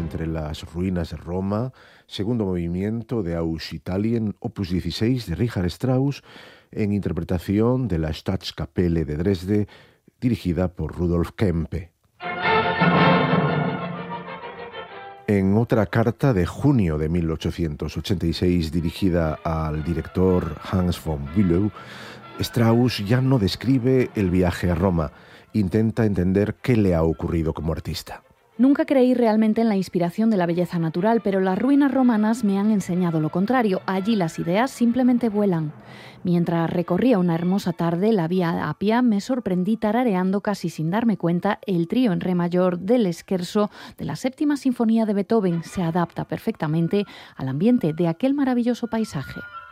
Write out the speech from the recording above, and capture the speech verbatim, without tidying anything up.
entre las ruinas de Roma, segundo movimiento de Aus Italien, opus dieciséis de Richard Strauss, en interpretación de la Staatskapelle de Dresde, dirigida por Rudolf Kempe. En otra carta de junio de mil ochocientos ochenta y seis dirigida al director Hans von Bülow, Strauss ya no describe el viaje a Roma, intenta entender qué le ha ocurrido como artista. Nunca creí realmente en la inspiración de la belleza natural, pero las ruinas romanas me han enseñado lo contrario. Allí las ideas simplemente vuelan. Mientras recorría una hermosa tarde la vía Apia, me sorprendí tarareando casi sin darme cuenta el trío en re mayor del Scherzo de la séptima sinfonía de Beethoven. Se adapta perfectamente al ambiente de aquel maravilloso paisaje.